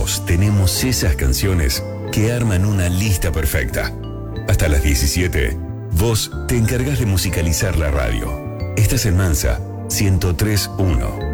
Todos tenemos esas canciones que arman una lista perfecta. Hasta las 17, vos te encargas de musicalizar la radio. Estás en Mansa 103.1.